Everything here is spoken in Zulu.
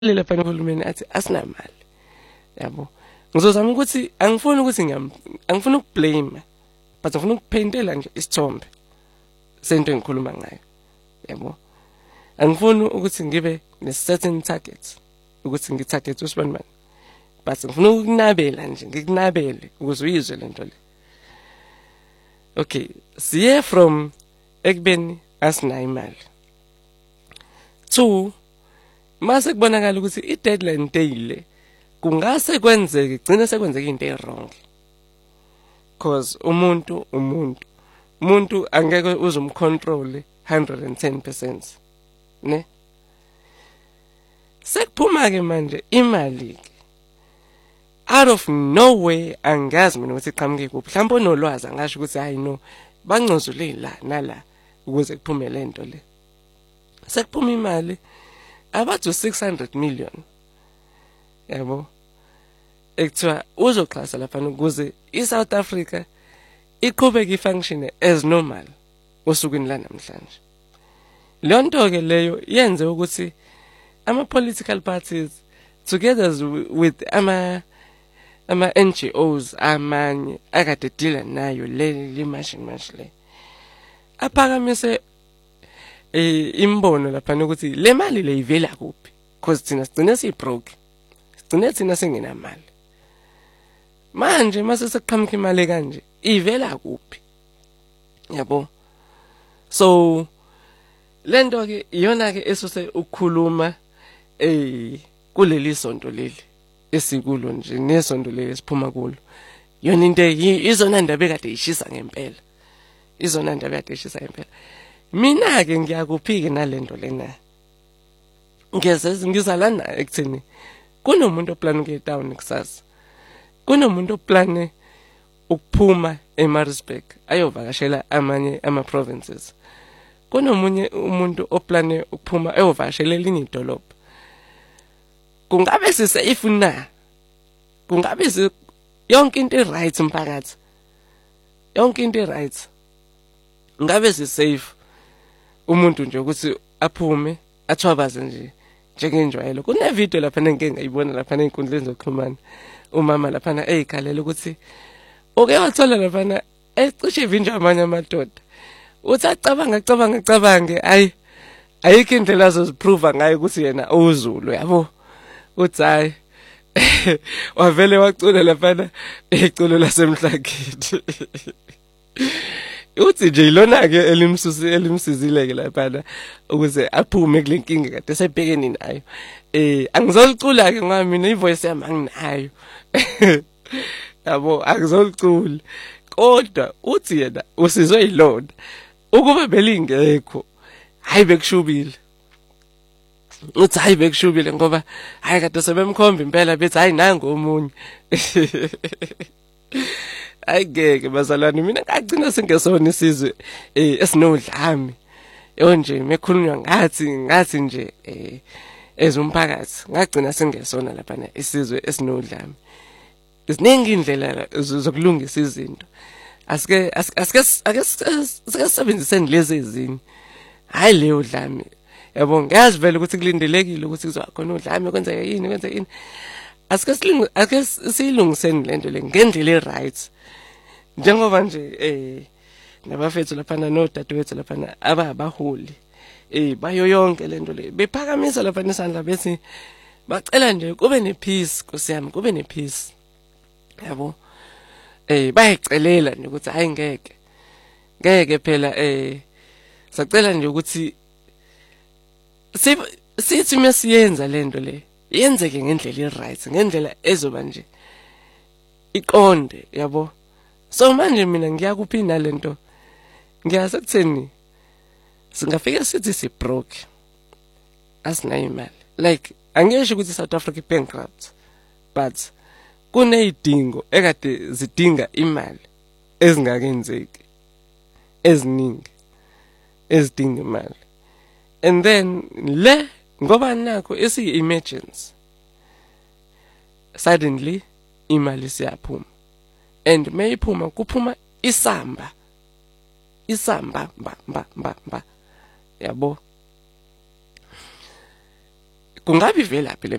lele phela uhulumeni athi asinamali yabo ngizozama ukuthi angifuni ukuthi angifuni ukublame but ngifuna ukupaintela nje isithombe sento engikhuluma ngayo yabo angifuni ukuthi ngibe ne certain target ukuthi ngitarget uSibani but ngifuna ukunabela nje ngikunabele ukuze uyizwe lento le. Okay, siye from ekubeni asinayo imali to mase kubonakala ukuthi i-deadline day kungase kwenzeke igcine sekwenzeka into e-wrong cause umuntu angeke uzumcontrol 110% ne sekuphuma ke manje imali out of nowhere angazi mina ukuthi iqhamuke kuphi mhlawumbe onolwazi angasho ukuthi hayi no bangcozule la nala ukuze kuphume lento le sekuphuma imali abathu 600 million yabo ekuthiwa uzoxhasa lapha ukuze iSouth Africa iqhubeke ifunction as normal osukwini la namhlanje. Lonto ke leyo yenze ukuthi ama political parties together with ama NGOs amanye akade deal nayo le machine le aphakamise imbono lapha ukuthi le mali le ivela kuphi because thina sigcine sibroke sigcine thina singenamali manje mase sekuqhamuka imali kanje ivela kuphi yabo. So lento ke iyona ke esuse ukukhuluma kuleli sonto leli esikulo nje nesonto leli siphuma kulo yona into izona ndaba ekade ishisa ngempela izona ndaba ekade ishisa ngempela. Mina ke ngiyakuphika nalento lena ngizalana ekutheni kunomuntu oplan ukuya town kusasa kunomuntu oplan ukuphuma eMaritzburg ayovakashela amanye ama provinces kunomunye umuntu oplan ukuphuma ayovakashela elinye idolobha. Kungabe sisafe na kungabe yonke into right mphakathi yonke into right ngabe sisafe umuntu nje ukuthi aphume athwabaze nje njengenjwayelo. Kune video lapha engike ngayibona lapha einkundleni zokuxhumana umama lapha eyikhalela ukuthi oke wathola lapha ecishe vinja amanye amadoda uthi acabange ayikho indlela azoziprove ngayo ukuthi yena uZulu yabo uthi hayi wavele wacula lapha eculo lasemhlakeni uthi nje ilona ke elimsizile ke lapha ukuze aphume kule nkinga kade sebhekeni nayo. Angizolicula ke ngoba mina ivoice yami anginayo yabo akuzolicula kodwa uthi yena usizwe yilona ukuba belingekho hayi bekushubile uthi hayi bekushubile ngoba hayi kade sebemkhomba impela bethi hayi nangu omunye ayigeke bazalwane mina ngagcina singesona isizwe esinodlame yonje mekhulunywa ngathi nje ezumphakathi ngagcina singesona lapha isizwe esinodlame. Iziningi indlela zokulungisa izinto asike sisebenziseni lezi ezinye hayi leyo dlame yabo ngiyazi vele ukuthi kulindelekile ukuthi kuzoba khona udlame kwenzeka yini asike silungiseni lento le ngendlela right njengoba nje nabafethu lapha nodadewethu lapha abaholi bayo yonke lento le bephakamisa lapha isandla bethi bacela nje kube nepeace kusiyami kube nepeace yabo bayicelela nje ukuthi hayi ngeke phela sacela nje ukuthi sithi masiyenza lento le yenzeke ngendlela right ngendlela ezoba nje iqonde yabo. So manje mina ngiyakuphina lento ngiyasekutheni singafika sithi si broke asinayo imali like angisho ukuthi South Africa bankrupt but kunezidingo ekade zidinga imali ezingakenzeki eziningi ezidinga imali and then le ngoba nakho emergency suddenly imali siyaphuma and mayiphuma kuphuma isamba yabo kungabi velaphi le